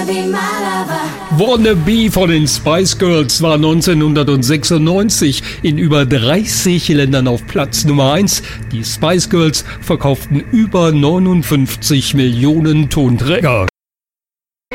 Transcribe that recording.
Wannabe von den Spice Girls war 1996 in über 30 Ländern auf Platz Nummer 1. Die Spice Girls verkauften über 59 Millionen Tonträger.